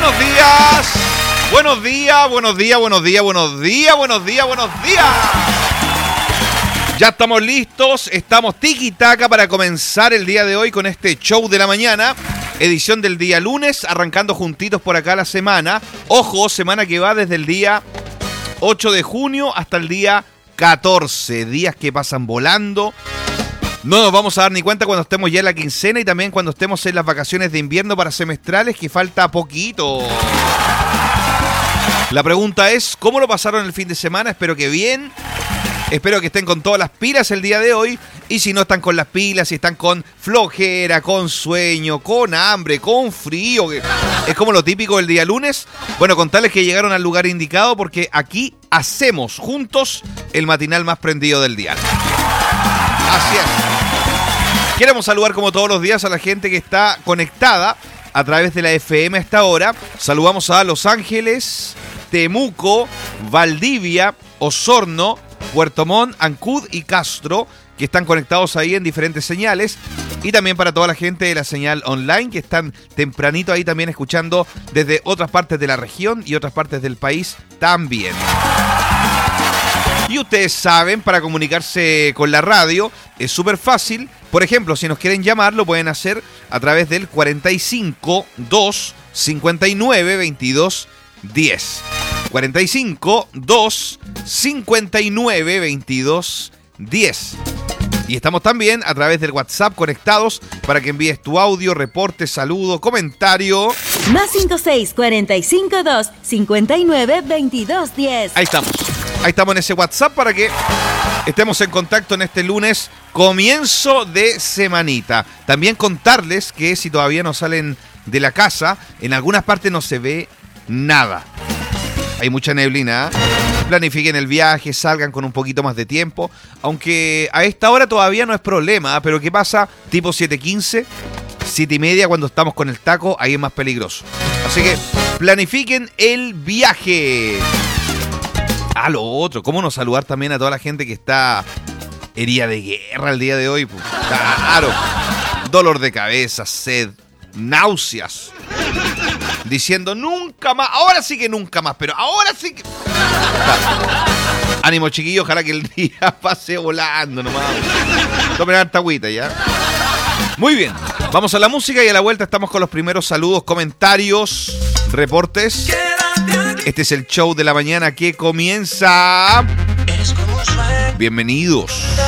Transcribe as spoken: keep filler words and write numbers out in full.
Buenos días. Buenos días, buenos días, buenos días, buenos días, buenos días, buenos días. Ya estamos listos, estamos tiki-taka para comenzar el día de hoy con este show de la mañana. Edición del día lunes, arrancando juntitos por acá la semana. Ojo, semana que va desde el día ocho de junio hasta el día catorce. Días que pasan volando. No nos vamos a dar ni cuenta cuando estemos ya en la quincena y también cuando estemos en las vacaciones de invierno para semestrales, que falta poquito. La pregunta es, ¿cómo lo pasaron el fin de semana? Espero que bien. Espero que estén con todas las pilas el día de hoy. Y si no están con las pilas, si están con flojera, con sueño, con hambre, con frío, que es como lo típico del día lunes, bueno, contarles que llegaron al lugar indicado porque aquí hacemos juntos el matinal más prendido del día. Así es. Queremos saludar como todos los días a la gente que está conectada a través de la F M a esta hora. Saludamos a Los Ángeles, Temuco, Valdivia, Osorno, Puerto Montt, Ancud y Castro, que están conectados ahí en diferentes señales. Y también para toda la gente de la señal online, que están tempranito ahí también escuchando desde otras partes de la región y otras partes del país también. Y ustedes saben, para comunicarse con la radio es súper fácil. Por ejemplo, si nos quieren llamar, lo pueden hacer a través del cuarenta y cinco, dos, cincuenta y nueve, veintidós, diez. cuarenta y cinco, dos, cincuenta y nueve, veintidós, diez. Y estamos también a través del WhatsApp conectados para que envíes tu audio, reporte, saludo, comentario. Más cinco seis, cuarenta y cinco, dos, cincuenta y nueve, veintidós, diez. Ahí estamos. Ahí estamos en ese WhatsApp para que estemos en contacto en este lunes, comienzo de semanita. También contarles que si todavía no salen de la casa, en algunas partes no se ve nada. Hay mucha neblina, ¿eh? Planifiquen el viaje, salgan con un poquito más de tiempo. Aunque a esta hora todavía no es problema, ¿eh? Pero ¿qué pasa? Tipo siete quince, siete y media, cuando estamos con el taco, ahí es más peligroso. Así que planifiquen el viaje. Ah, lo otro, ¿cómo no saludar también a toda la gente que está herida de guerra el día de hoy? Pues, claro, dolor de cabeza, sed, náuseas. Diciendo nunca más, ahora sí que nunca más, pero ahora sí que... Ánimo, chiquillos, ojalá que el día pase volando nomás. Tomen harta agüita ya. Muy bien, vamos a la música y a la vuelta estamos con los primeros saludos, comentarios, reportes. Este es el show de la mañana que comienza. Bienvenidos.